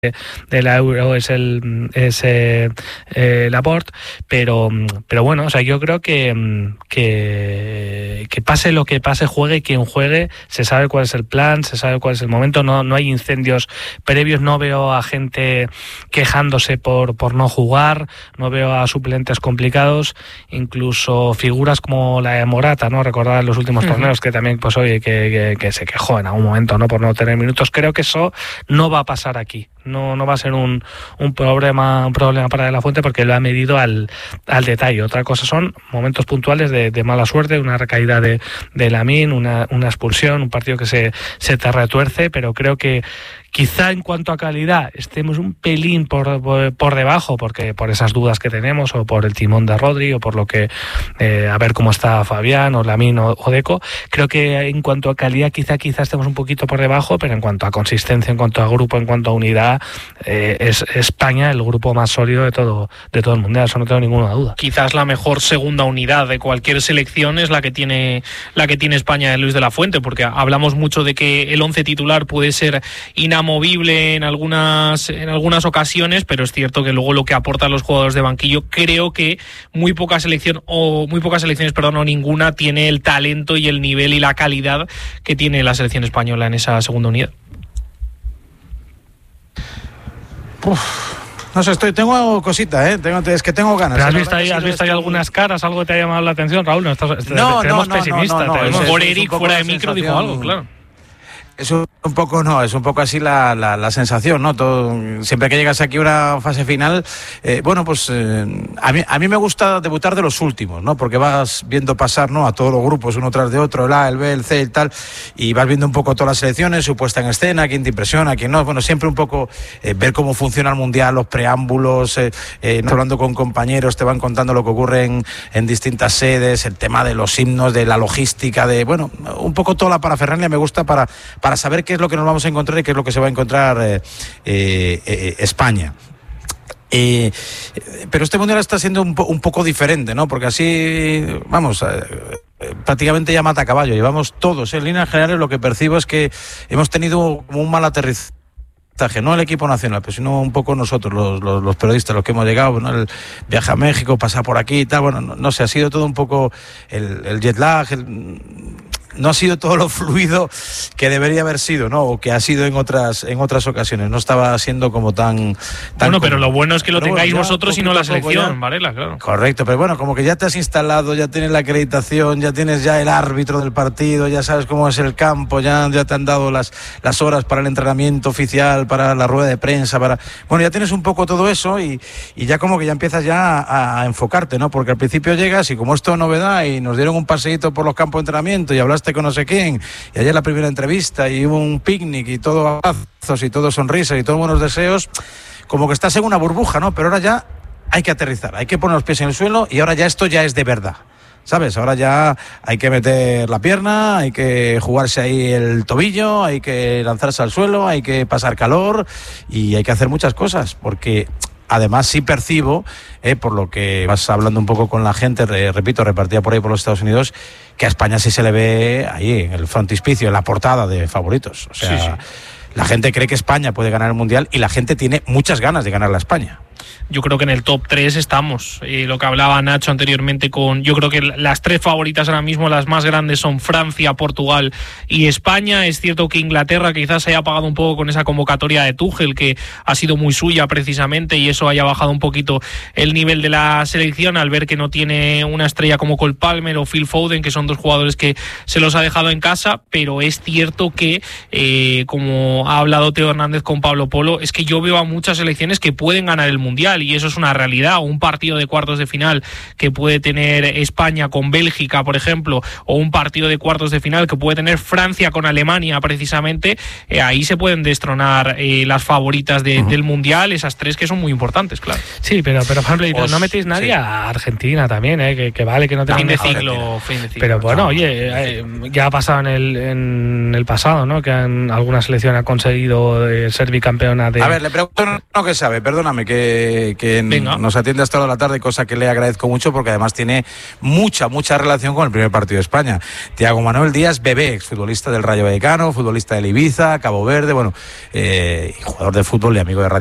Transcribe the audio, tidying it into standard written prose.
de la Euro es Laporte, pero bueno, o sea, yo creo que pase lo que pase, juegue quien juegue, se sabe cuál es el plan, se sabe cuál es el momento, no hay incendios previos, no veo a gente quejándose por no jugar, no veo a suplentes complicados, incluso figuras como la de Morata, ¿no? Recordar los últimos torneos que también, pues oye, que se quejó en algún momento, ¿no? Por no tener minutos. Creo que eso no va a pasar aquí. No va a ser un problema para De La Fuente, porque lo ha medido al detalle. Otra cosa son momentos puntuales de mala suerte, una recaída de Lamine, una expulsión, un partido que se te retuerce, pero creo que quizá en cuanto a calidad estemos un pelín por debajo, porque por esas dudas que tenemos, o por el timón de Rodri, o por lo que a ver cómo está Fabián o Lamine o Deco. Creo que en cuanto a calidad quizá estemos un poquito por debajo, pero en cuanto a consistencia, en cuanto a grupo, en cuanto a unidad, es España el grupo más sólido de todo el mundial, eso no tengo ninguna duda. Quizás la mejor segunda unidad de cualquier selección es la que tiene España de Luis de la Fuente, porque hablamos mucho de que el 11 titular puede ser inamovible en algunas ocasiones, pero es cierto que luego lo que aportan los jugadores de banquillo, creo que muy pocas selecciones o ninguna tiene el talento y el nivel y la calidad que tiene la selección española en esa segunda unidad. No sé, tengo cosita, es que tengo ganas. ¿Pero has visto ahí algunas caras, algo que te ha llamado la atención, Raúl? Tenemos pesimistas. Por Eric fuera de micro dijo algo, claro. Es un poco así la sensación, ¿no? Siempre que llegas aquí a una fase final, a mí me gusta debutar de los últimos, ¿no? Porque vas viendo pasar, ¿no?, a todos los grupos uno tras de otro, el A, el B, el C y tal, y vas viendo un poco todas las selecciones, su puesta en escena, quién te impresiona, quién no. Bueno, siempre un poco ver cómo funciona el mundial, los preámbulos, hablando con compañeros, te van contando lo que ocurre en distintas sedes, el tema de los himnos, de la logística, un poco toda la parafernalia me gusta para saber qué es lo que nos vamos a encontrar y qué es lo que se va a encontrar España. Pero este mundial está siendo un poco diferente, ¿no? Porque así, prácticamente ya mata a caballo. Llevamos todos, en líneas generales, lo que percibo es que hemos tenido como un mal aterrizaje. No el equipo nacional, pero sino un poco nosotros, los periodistas, los que hemos llegado, ¿no? El viaje a México, pasar por aquí y tal, no sé, ha sido todo un poco el jet lag, no ha sido todo lo fluido que debería haber sido, ¿no? O que ha sido en otras ocasiones. No estaba siendo como tan bueno, pero lo bueno es que lo tengáis vosotros y no la selección, Varela, claro. Correcto, pero bueno, como que ya te has instalado, ya tienes la acreditación, ya tienes el árbitro del partido, ya sabes cómo es el campo, ya te han dado las horas para el entrenamiento oficial, para la rueda de prensa, ya tienes un poco todo eso y ya como que ya empiezas ya a enfocarte, ¿no? Porque al principio llegas y como esto es novedad y nos dieron un paseíto por los campos de entrenamiento y hablaste con no sé quién, y ayer la primera entrevista y hubo un picnic y todo abrazos y todo sonrisas y todos buenos deseos, como que estás en una burbuja, ¿no? Pero ahora ya hay que aterrizar, hay que poner los pies en el suelo y ahora ya esto ya es de verdad, ¿sabes? Ahora ya hay que meter la pierna, hay que jugarse ahí el tobillo, hay que lanzarse al suelo, hay que pasar calor y hay que hacer muchas cosas, porque además sí percibo, por lo que vas hablando un poco con la gente, repito, repartida por ahí por los Estados Unidos, que a España sí se le ve ahí en el frontispicio, en la portada de favoritos. O sea, sí. La gente cree que España puede ganar el Mundial y la gente tiene muchas ganas de ganar a España. Yo creo que en el top 3 estamos. Lo que hablaba Nacho anteriormente yo creo que las tres favoritas ahora mismo, las más grandes, son Francia, Portugal y España. Es cierto que Inglaterra quizás se haya apagado un poco con esa convocatoria de Tuchel, que ha sido muy suya precisamente, y eso haya bajado un poquito el nivel de la selección al ver que no tiene una estrella como Cole Palmer o Phil Foden, que son dos jugadores que se los ha dejado en casa. Pero es cierto que, como ha hablado Teo Hernández con Pablo Polo, es que yo veo a muchas selecciones que pueden ganar el Mundial, y eso es una realidad. Un partido de cuartos de final que puede tener España con Bélgica, por ejemplo, o un partido de cuartos de final que puede tener Francia con Alemania, precisamente, ahí se pueden destronar las favoritas del Mundial, esas tres que son muy importantes, claro. Sí, pero por ejemplo, no metéis nadie a Argentina también, que vale, que no te fin de ciclo. Pero bueno, oye, ya ha pasado en el pasado, ¿no? Que alguna selección ha conseguido ser bicampeona de... A ver, le pregunto, no que sabe, perdóname, que que nos atiende hasta la tarde, cosa que le agradezco mucho porque además tiene mucha relación con el primer partido de España. Thiago Manuel Díaz Bebé, exfutbolista del Rayo Vallecano, futbolista del Ibiza, Cabo Verde, bueno, jugador de fútbol y amigo de Radio